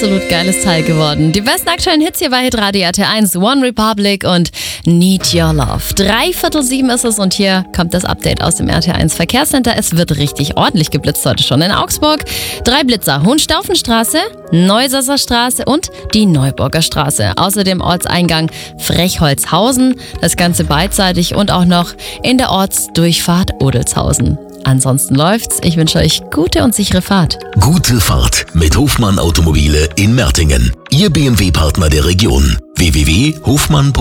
absolut geiles Teil geworden. Die besten aktuellen Hits hier bei Hitradio RT1, One Republic und Need Your Love. 6:45 ist es und hier kommt das Update aus dem RT1 Verkehrscenter. Es wird richtig ordentlich geblitzt heute schon in Augsburg. 3 Blitzer, Hohenstaufenstraße, Neusasser Straße und die Neuburger Straße. Außerdem Ortseingang Frechholzhausen, das Ganze beidseitig und auch noch in der Ortsdurchfahrt Odelshausen. Ansonsten läuft's. Ich wünsche euch gute und sichere Fahrt. Gute Fahrt mit Hofmann Automobile in Mertingen. Ihr BMW-Partner der Region. www.hofmann.at